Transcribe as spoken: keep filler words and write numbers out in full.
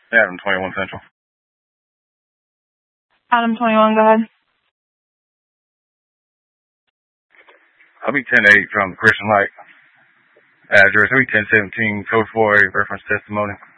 Adam twenty-one Central. Adam twenty-one, go ahead. I'll be ten eight from Christian Light. Address, I'll be ten seventeen, code four, reference testimony.